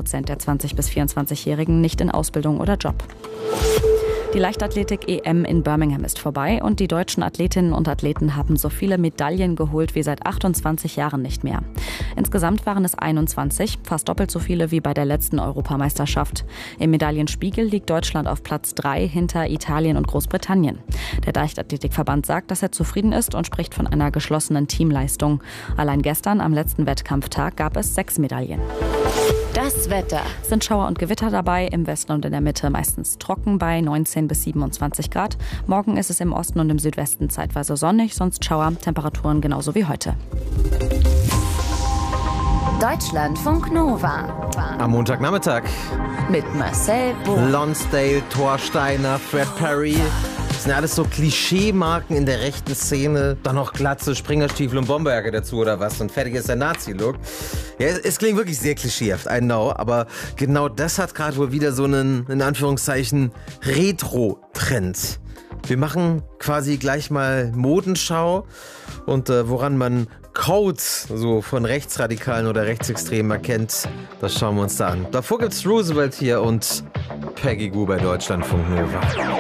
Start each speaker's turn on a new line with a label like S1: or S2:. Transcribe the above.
S1: 2% der 20- bis 24-Jährigen nicht in Ausbildung oder Job. Die Leichtathletik-EM in Birmingham ist vorbei und die deutschen Athletinnen und Athleten haben so viele Medaillen geholt wie seit 28 Jahren nicht mehr. Insgesamt waren es 21, fast doppelt so viele wie bei der letzten Europameisterschaft. Im Medaillenspiegel liegt Deutschland auf Platz 3 hinter Italien und Großbritannien. Der Leichtathletikverband sagt, dass er zufrieden ist und spricht von einer geschlossenen Teamleistung. Allein gestern, am letzten Wettkampftag, gab es 6 Medaillen.
S2: Das Wetter.
S1: Es sind Schauer und Gewitter dabei, im Westen und in der Mitte meistens trocken bei 19 bis 27 Grad. Morgen ist es im Osten und im Südwesten zeitweise sonnig, sonst Schauer, Temperaturen genauso wie heute.
S2: Deutschlandfunk Nova.
S3: Am Montagnachmittag.
S2: Mit Marcel Bohr.
S3: Lonsdale, Thorsteiner, Fred Perry. Das sind ja alles so Klischee-Marken in der rechten Szene. Dann noch Glatze, Springerstiefel und Bomberjacke dazu oder was. Und fertig ist der Nazi-Look. Ja, es klingt wirklich sehr klischeehaft, I know. Aber genau das hat gerade wohl wieder so einen, in Anführungszeichen, Retro-Trend. Wir machen quasi gleich mal Modenschau und woran man Codes so von Rechtsradikalen oder Rechtsextremen erkennt, das schauen wir uns da an. Davor gibt's Roosevelt hier und Peggy Gou bei Deutschlandfunk Nova.